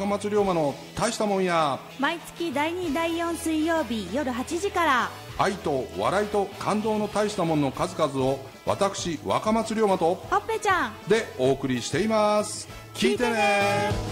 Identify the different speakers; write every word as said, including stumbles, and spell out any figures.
Speaker 1: 若松龍馬の大したもんや。
Speaker 2: 毎月だいにだいよん水曜日夜はちじから。
Speaker 1: 愛と笑いと感動の大したもんの数々を私若松龍馬と
Speaker 2: ほっぺちゃん
Speaker 1: でお送りしています。聞いてね。